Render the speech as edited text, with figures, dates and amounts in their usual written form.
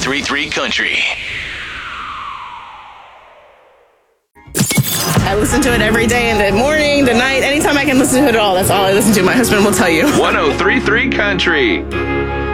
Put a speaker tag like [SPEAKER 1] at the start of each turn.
[SPEAKER 1] 1033 Country.
[SPEAKER 2] I listen to it every day, in the morning, the night, anytime I can listen to it at all. That's all I listen to. My husband will tell you.
[SPEAKER 3] 1033 Country.